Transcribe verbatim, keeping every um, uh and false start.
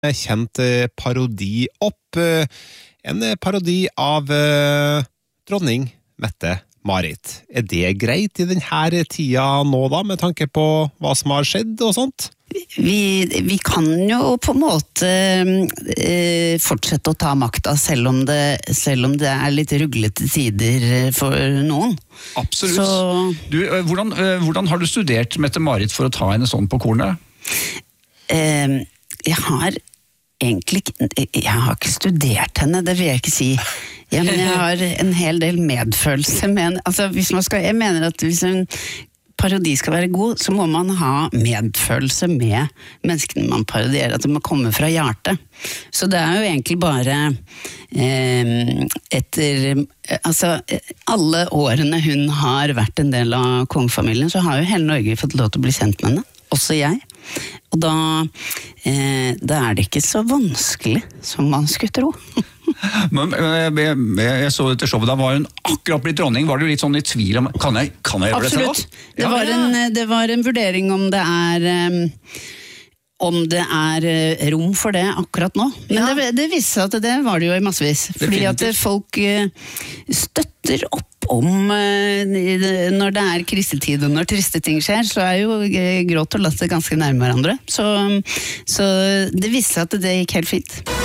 kjent parodi opp. En parodi av dronning Mette-Marit. Er det greit i denne tida nå da, med tanke på hva som har skjedd og sånt? Vi, vi kan jo på en måte eh, fortsette å ta makta, selv om det, selv om det er litt ruglete tider for noen. Absolutt. Så, du, hvordan, hvordan har du studert Mette-Marit for å ta henne sånn på kornet? Eh, jeg har egentlig jeg har ikke studert henne, det vil jeg ikke si. Ja, men jeg har en hel del medfølelse med henne. Altså, hvis man skal, jeg mener at hvis en parodi skal være god, så må man ha medfølelse med menneskene man parodierer, at det må komme fra hjertet. Så det er jo egentlig bare eh, etter altså alle årene hun har vært en del av kongefamilien, så har jo hele Norge fått lov til å bli kjent med henne, også jeg. Og da, eh, da er det ikke så vanskelig som man skulle tro. Men jeg, jeg så dette showet, da var hun akkurat blitt dronning. Var du litt sånn i tvil om, kan jeg, kan jeg gjøre dette nå? Absolutt. Det var, en, det var en vurdering om det er um, om det er rom for det akkurat nå. Men ja. det, det viste seg at det var det jo i massevis. Fordi at folk uh, støtter opp om uh, når det er krisetid og når triste ting skjer, så er jo uh, gråt og latter ganske nærme hverandre. Så, så det viste seg at det gikk helt fint.